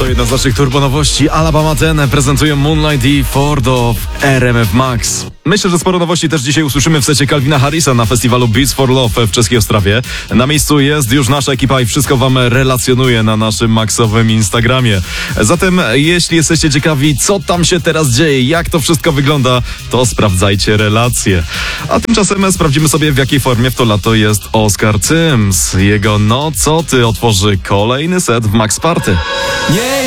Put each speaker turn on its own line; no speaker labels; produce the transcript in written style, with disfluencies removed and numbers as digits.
To jedna z naszych turbonowości. Alabama Ten prezentuje Moonlight i Ford of RMF Max. Myślę, że sporo nowości też dzisiaj usłyszymy w secie Calvina Harrisa na festiwalu Beats for Love w czeskiej Ostrawie. Na miejscu jest już nasza ekipa i wszystko wam relacjonuje na naszym maxowym Instagramie. Zatem jeśli jesteście ciekawi, co tam się teraz dzieje, jak to wszystko wygląda, to sprawdzajcie relacje. A tymczasem sprawdzimy sobie, w jakiej formie w to lato jest Oscar Sims. Jego No Co Ty otworzy kolejny set w Max Party.
Nie